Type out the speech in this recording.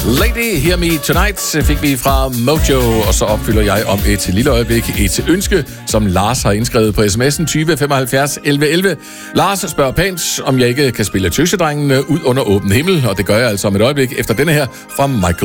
Lady Hear Me Tonight fik vi fra Mojo, og så opfylder jeg om et lille øjeblik et ønske, som Lars har indskrevet på sms'en 20 75 11 11. Lars spørger pænt, om jeg ikke kan spille Tøsedrengene ud under åben himmel, og det gør jeg altså om et øjeblik efter denne her fra Michael